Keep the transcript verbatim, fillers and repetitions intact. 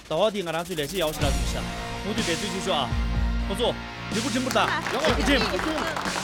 到底俺俩最联系要起来东西啊，我对别最就说啊，合作，你不听不打，我不听。